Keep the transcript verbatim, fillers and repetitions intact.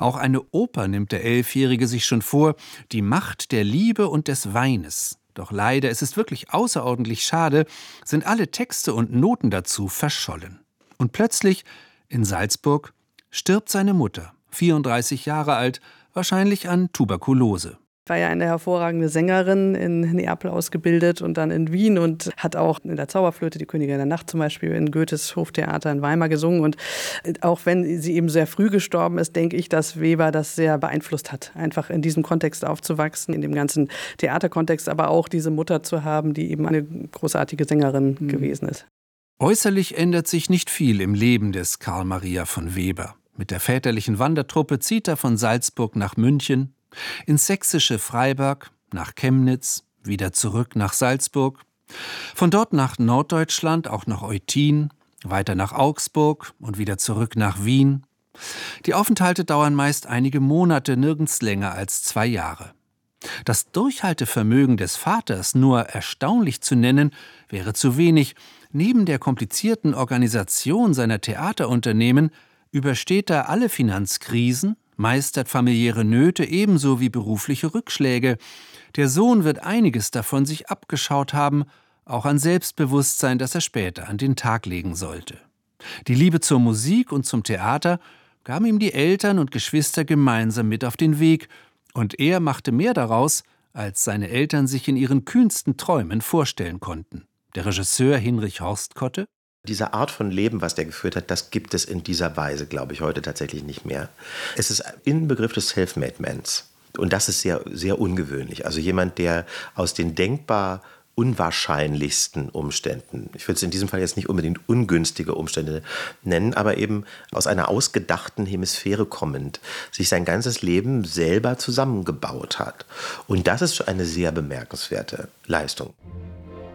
Auch eine Oper nimmt der Elfjährige sich schon vor, die Macht der Liebe und des Weines. Doch leider, es ist wirklich außerordentlich schade, sind alle Texte und Noten dazu verschollen. Und plötzlich, in Salzburg, stirbt seine Mutter, vierunddreißig Jahre alt, wahrscheinlich an Tuberkulose. War ja eine hervorragende Sängerin, in Neapel ausgebildet und dann in Wien und hat auch in der Zauberflöte, die Königin der Nacht zum Beispiel, in Goethes Hoftheater in Weimar gesungen. Und auch wenn sie eben sehr früh gestorben ist, denke ich, dass Weber das sehr beeinflusst hat, einfach in diesem Kontext aufzuwachsen, in dem ganzen Theaterkontext, aber auch diese Mutter zu haben, die eben eine großartige Sängerin mhm. gewesen ist. Äußerlich ändert sich nicht viel im Leben des Karl Maria von Weber. Mit der väterlichen Wandertruppe zieht er von Salzburg nach München, ins sächsische Freiberg, nach Chemnitz, wieder zurück nach Salzburg, von dort nach Norddeutschland, auch nach Eutin, weiter nach Augsburg und wieder zurück nach Wien. Die Aufenthalte dauern meist einige Monate, nirgends länger als zwei Jahre. Das Durchhaltevermögen des Vaters nur erstaunlich zu nennen, wäre zu wenig. Neben der komplizierten Organisation seiner Theaterunternehmen übersteht er alle Finanzkrisen, meistert familiäre Nöte ebenso wie berufliche Rückschläge. Der Sohn wird einiges davon sich abgeschaut haben, auch an Selbstbewusstsein, das er später an den Tag legen sollte. Die Liebe zur Musik und zum Theater gaben ihm die Eltern und Geschwister gemeinsam mit auf den Weg, und er machte mehr daraus, als seine Eltern sich in ihren kühnsten Träumen vorstellen konnten. Der Regisseur Hinrich Horstkotte: Diese Art von Leben, was der geführt hat, das gibt es in dieser Weise, glaube ich, heute tatsächlich nicht mehr. Es ist Inbegriff des Self-Made-Mans. Und das ist sehr, sehr ungewöhnlich. Also jemand, der aus den denkbar unwahrscheinlichsten Umständen, ich würde es in diesem Fall jetzt nicht unbedingt ungünstige Umstände nennen, aber eben aus einer ausgedachten Hemisphäre kommend, sich sein ganzes Leben selber zusammengebaut hat. Und das ist eine sehr bemerkenswerte Leistung.